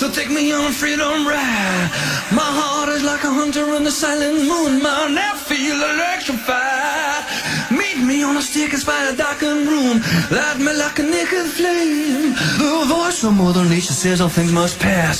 take me on a freedom ride. My heart is like a hunter in the silent moon. My neck feel electrified. Meet me on a stick inside a darkened room. Light me like a naked flame. The voice of Mother Nature says all things must pass.